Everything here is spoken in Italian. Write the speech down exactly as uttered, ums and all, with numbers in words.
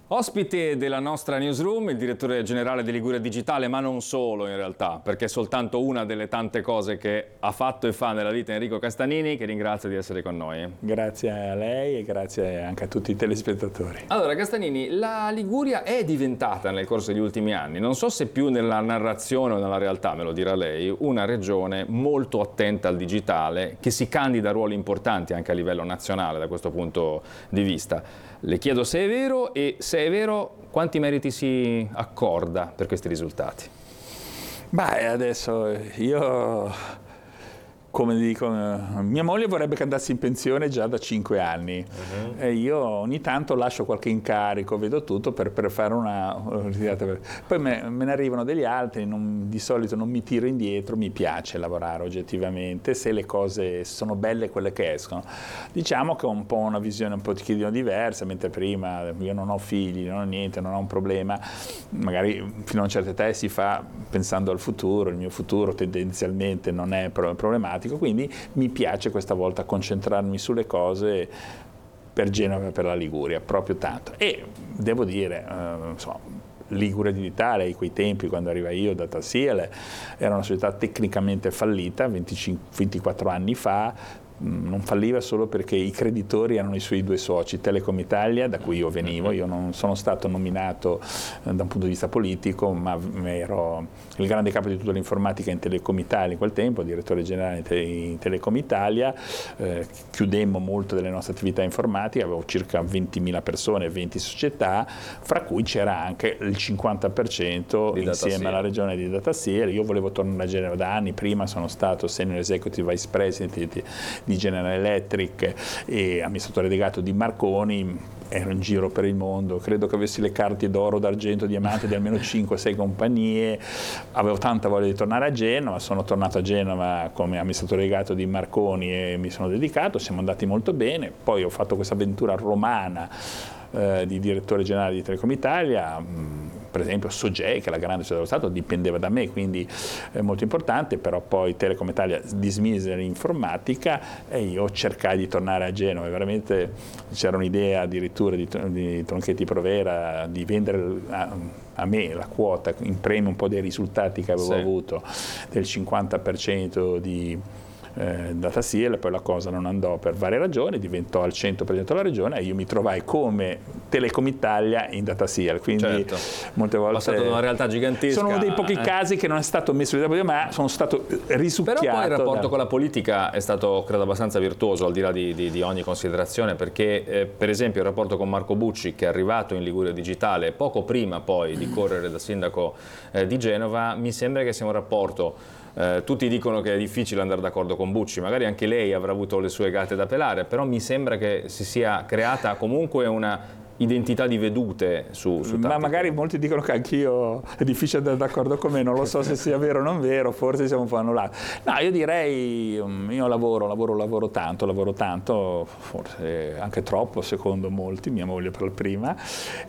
Ospite della nostra newsroom, il direttore generale di Liguria Digitale, ma non solo in realtà, perché è soltanto una delle tante cose che ha fatto e fa nella vita Enrico Castanini, che ringrazio di essere con noi. Grazie a lei e grazie anche a tutti i telespettatori. Allora Castanini, la Liguria è diventata nel corso degli ultimi anni, non so se più nella narrazione o nella realtà, me lo dirà lei, una regione molto attenta al digitale, che si candida a ruoli importanti anche a livello nazionale da questo punto di vista. Le chiedo se è vero e se è vero quanti meriti si accorda per questi risultati. Beh, adesso io, come dico, mia moglie vorrebbe che andassi in pensione già da cinque anni uh-huh. e io ogni tanto lascio qualche incarico, vedo tutto per, per fare una... Poi me, me ne arrivano degli altri, non, di solito non mi tiro indietro, mi piace lavorare oggettivamente, se le cose sono belle quelle che escono. Diciamo che ho un po' una visione un pochino diversa, mentre prima io non ho figli, non ho niente, non ho un problema, magari fino a una certa età si fa pensando al futuro, il mio futuro tendenzialmente non è problematico, quindi mi piace questa volta concentrarmi sulle cose per Genova e per la Liguria, proprio tanto. E devo dire, eh, insomma, Liguria Digitale, in quei tempi, quando arriva io da Tassiele, era una società tecnicamente fallita, venticinque, ventiquattro anni fa. Non falliva solo perché i creditori erano i suoi due soci, Telecom Italia, da cui io venivo. Io non sono stato nominato eh, da un punto di vista politico, ma ero il grande capo di tutta l'informatica in Telecom Italia in quel tempo, direttore generale in Telecom Italia. Eh, chiudemmo molto delle nostre attività informatiche, avevo circa ventimila persone, venti società, fra cui c'era anche il cinquanta per cento di insieme alla regione di Dataseer. Io volevo tornare a Genova da anni, prima sono stato Senior Executive Vice President di, di General Electric e amministratore delegato di Marconi, ero in giro per il mondo, credo che avessi le carte d'oro, d'argento, diamante di almeno cinque sei compagnie, avevo tanta voglia di tornare a Genova, sono tornato a Genova come amministratore delegato di Marconi e mi sono dedicato, siamo andati molto bene, poi ho fatto questa avventura romana eh, di direttore generale di Telecom Italia. Mh, per esempio Sogei, che è la grande società dello Stato, dipendeva da me, quindi è molto importante, però poi Telecom Italia dismise l'informatica e io cercai di tornare a Genova, e veramente c'era un'idea addirittura di, di Tronchetti Provera di vendere a, a me la quota in premio un po' dei risultati che avevo sì. avuto, del cinquanta per cento di Eh, Dataseer, poi la cosa non andò per varie ragioni, diventò al cento per cento la regione e io mi trovai come Telecom Italia in Dataseer, quindi certo. molte volte passato da una realtà gigantesca. Sono uno dei pochi eh. casi che non è stato messo in discussione, ma sono stato risucchiato. Però poi il rapporto da... con la politica è stato, credo, abbastanza virtuoso, al di là di, di, di ogni considerazione, perché eh, per esempio il rapporto con Marco Bucci, che è arrivato in Liguria Digitale poco prima poi di correre da sindaco eh, di Genova, mi sembra che sia un rapporto. Eh, tutti dicono che è difficile andare d'accordo con Bucci, magari anche lei avrà avuto le sue gatte da pelare, però mi sembra che si sia creata comunque una identità di vedute su, su ma magari molti dicono che anch'io è difficile andare d'accordo con me, non lo so se sia vero o non vero, forse siamo un po' annullati. No, io direi, io lavoro, lavoro, lavoro tanto, lavoro tanto, forse anche troppo secondo molti, mia moglie per la prima,